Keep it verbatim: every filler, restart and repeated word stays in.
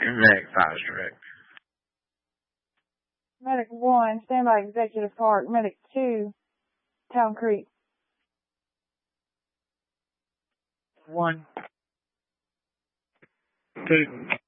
Medic five is direct. Medic one, stand by Executive Park. Medic two, Town Creek. One. Two.